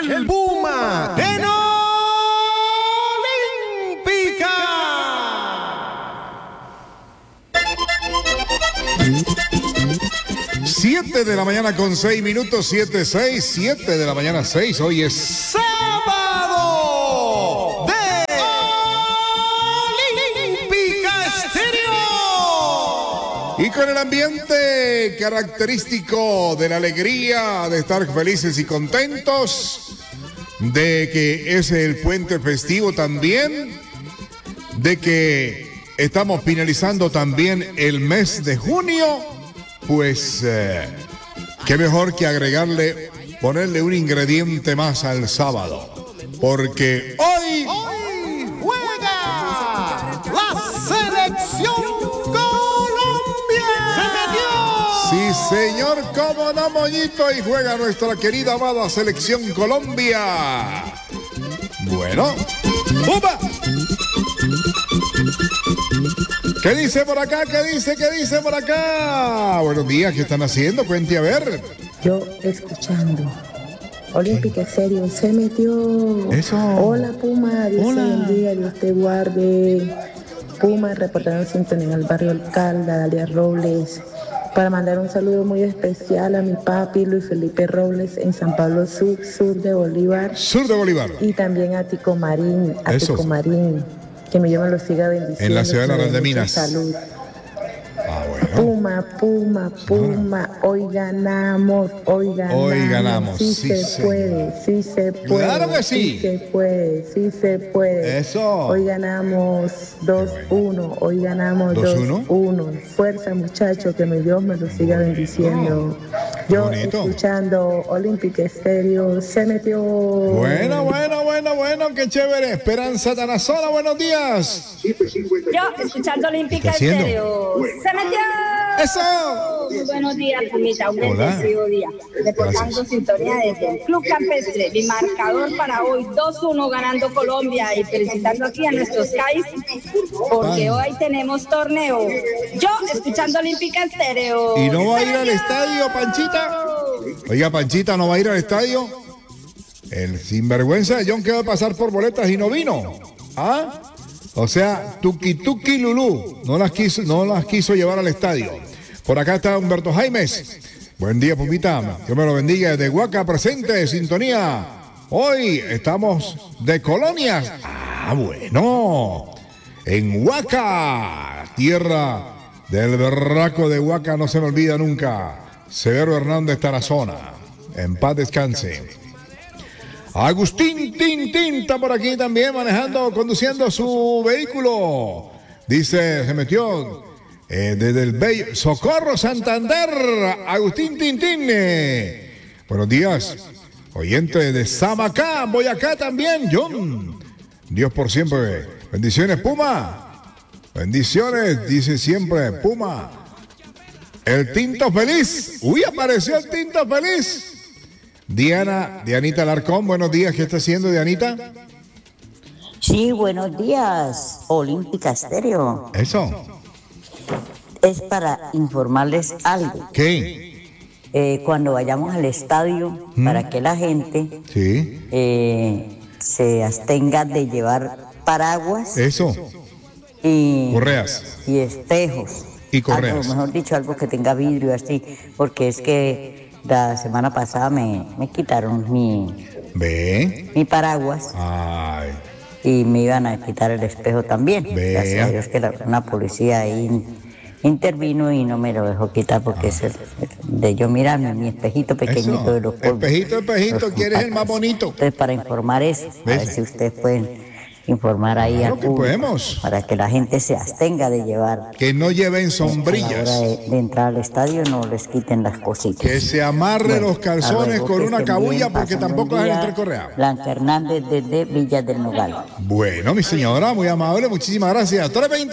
el Puma en Olímpica. 7 de la mañana con 6 minutos, 7 de la mañana 6. Hoy es sábado de Olímpica Estéreo. Y con el ambiente característico de la alegría, de estar felices y contentos, de que es el puente festivo también, de que estamos finalizando también el mes de junio, pues qué mejor que ponerle un ingrediente más al sábado, porque hoy juega la selección Colombia. Se metió. Sí, señor, cómo no, moñito, y juega nuestra querida amada selección Colombia. Bueno, ¡upa! ¿Qué dice por acá? ¿Qué dice por acá? Buenos días, ¿qué están haciendo? Cuente a ver. Yo escuchando. Olímpica Estéreo se metió. Eso. Hola Puma, Dios Hola. te bendiga, Dios te guarde. Puma reportando sintonía en el barrio Alcalda, Dalia Robles, para mandar un saludo muy especial a mi papi Luis Felipe Robles en San Pablo Sur, sur de Bolívar. Sur de Bolívar. Y también a Tico Marín, Eso. Tico Marín, que Dios me lo siga bendiciendo. En la ciudad de que me Las dé de mucha Minas. Salud. Bueno. Puma, hoy ganamos. Hoy ganamos, sí sí, se señor. puede, sí se puede. Claro que sí. Sí se puede. Eso. Hoy ganamos 2-1, hoy ganamos 2-1. 2-1. Fuerza muchachos, que Dios me lo siga bendiciendo. Yo Bonito. escuchando Olímpica Estéreo, se metió. Bueno, qué chévere. Esperanza Tanazola, buenos días. Yo, escuchando Olímpica ¿Qué está haciendo? Estéreo. ¡Se metió! ¡Eso! Muy buenos días, Pumita. Un Hola. bendecido día. Reportando Gracias. sintonía desde el Club Campestre. Mi marcador para hoy, 2-1 ganando Colombia. Y felicitando aquí a nuestros CAIs, porque hoy tenemos torneo. Yo, escuchando Olímpica Estéreo. ¿Y no va a ¡Se ir al metió! estadio, Panchita? Oiga, Panchita, ¿no va a ir al estadio? El sinvergüenza de John quedó de pasar por boletas y no vino. ¿Ah? O sea, tuki Lulú no las quiso llevar al estadio. Por acá está Humberto Jaimes. Buen día, Pumita. Dios me lo bendiga. Desde Huaca, presente, sintonía. Hoy estamos de colonias. Ah, bueno. En Huaca, tierra del berraco de Huaca, no se me olvida nunca. Severo Hernández Tarazona. En paz descanse. Agustín Tintín está por aquí también conduciendo su vehículo. Dice, se metió desde el Bello Socorro, Santander. Agustín Tintín. Buenos días, oyente de Samacá, Boyacá también, John. Dios por siempre. Bendiciones, Puma. Bendiciones, dice siempre, Puma. El Tinto Feliz. Uy, apareció el Tinto Feliz. Dianita Alarcón, buenos días. ¿Qué está haciendo, Dianita? Sí, buenos días, Olímpica Estéreo. Eso. Es para informarles algo. ¿Qué? Cuando vayamos al estadio, para que la gente Sí. se abstenga de llevar paraguas Eso. y Correas. y espejos. Y correas. Algo, mejor dicho, algo que tenga vidrio así, porque es que la semana pasada me quitaron Ve. mi paraguas Ay. y me iban a quitar el espejo también. Vea. Gracias a Dios que una policía ahí intervino y no me lo dejó quitar porque es de yo mirarme mi espejito pequeñito Eso. de los polvos. Espejito, Los ¿quieres el más compactos. bonito? Entonces, para informar eso, a ¿Ves? ver si ustedes pueden informar ahí Claro al que público, podemos. para que la gente se abstenga de llevar Que no lleven a la sombrillas. hora de entrar al estadio, no les quiten las cositas. Que se amarre Bueno, los calzones hasta luego, con que una estén cabulla bien, porque pasen buen tampoco van a día. entrar correa. Blanca Hernández desde Villa del Nogal. Bueno, mi señora, muy amable, muchísimas gracias.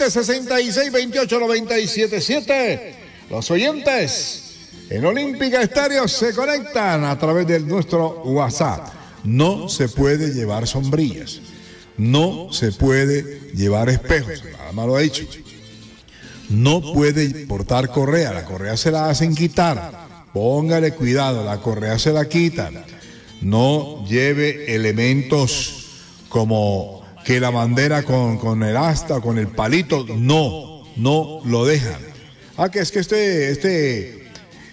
320-66-28-97-7. Los oyentes en Olímpica Estéreo se conectan a través de nuestro WhatsApp. No se puede llevar sombrillas. No se puede llevar espejos. Nada más lo ha dicho. No puede portar correa. La correa se la hacen quitar. Póngale cuidado, la correa se la quitan. no lleve elementos como que la bandera con el asta, con el palito, no lo dejan. Que es que este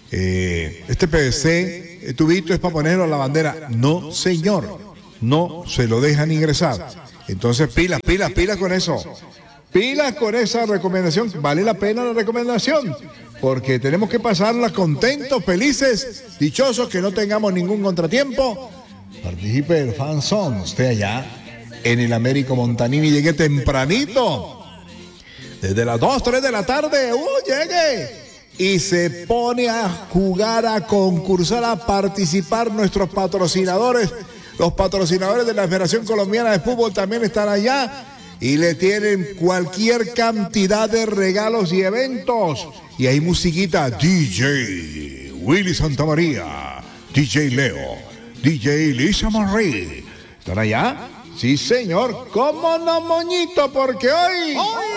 PVC, tubito es para ponerlo a la bandera. No, señor, no se lo dejan ingresar. Entonces, pilas con eso. Pilas con esa recomendación. Vale la pena la recomendación, porque tenemos que pasarla contentos, felices, dichosos, que no tengamos ningún contratiempo. Participe del Fan Zone. Usted allá en el Américo Montanini, llegue tempranito. Desde las 2, 3 de la tarde, llegue. Y se pone a jugar, a concursar, a participar. Nuestros patrocinadores, los patrocinadores de la Federación Colombiana de Fútbol también están allá y le tienen cualquier cantidad de regalos y eventos. Y hay musiquita, DJ Willy Santamaría, DJ Leo, DJ Lisa Marie. ¿Están allá? Sí, señor. ¿Cómo no, moñito? Porque hoy